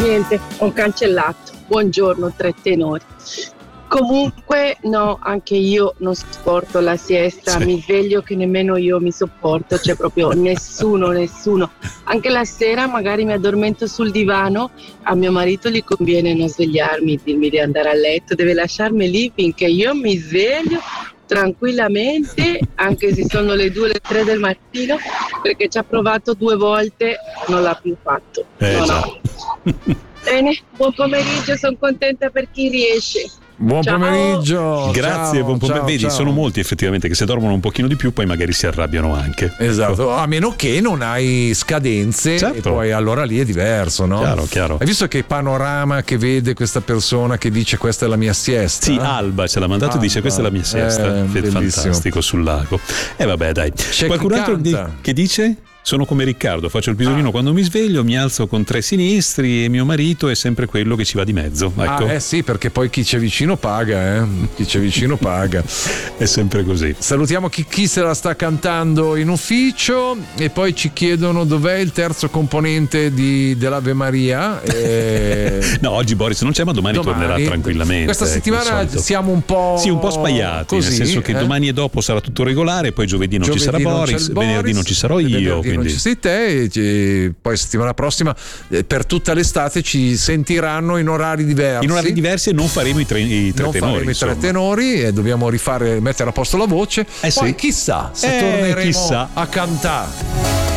Niente, ho cancellato. Buongiorno, tre tenori. Comunque no, anche io non sopporto la siesta, Sì. mi sveglio che nemmeno io mi sopporto, cioè proprio nessuno. Anche la sera magari mi addormento sul divano, a mio marito gli conviene non svegliarmi, dirmi di andare a letto, deve lasciarmi lì finché io mi sveglio tranquillamente, anche se sono le 2 o le 3 del mattino, perché ci ha provato 2 volte, non l'ha più fatto. No. Bene, buon pomeriggio, sono contenta per chi riesce. Buon Ciao. pomeriggio. Grazie, ciao, buon pomeriggio. Vedi, ciao. sono molti effettivamente che se dormono un pochino di più poi magari si arrabbiano anche. Esatto, a meno che non hai scadenze, Certo. e poi allora lì è diverso, no? Chiaro. Hai visto che panorama che vede questa persona che dice questa è la mia siesta? Sì, Alba ce l'ha mandato e dice questa è la mia siesta. bellissimo. Fantastico sul lago. Vabbè, dai. C'è Qualcun chi altro canta. che dice? Sono come Riccardo, faccio il pisolino quando mi sveglio, mi alzo con 3 sinistri e mio marito è sempre quello che ci va di mezzo. Ecco. Sì, perché poi chi c'è vicino paga, Chi c'è vicino paga. È sempre così. Salutiamo chi se la sta cantando in ufficio e poi ci chiedono dov'è il terzo componente dell'Ave Maria. No, oggi Boris non c'è, ma domani tornerà tranquillamente. Questa settimana siamo un po'... Sì, un po' spaiati, così, nel senso che domani e dopo sarà tutto regolare, poi giovedì non ci sarà Boris, venerdì non ci sarò io. Non ci sei te, e poi settimana prossima per tutta l'estate ci sentiranno in orari diversi. In orari diversi e non faremo i tre tenori. Faremo i tre tenori e dobbiamo mettere a posto la voce. Poi chissà se torneremo a cantare.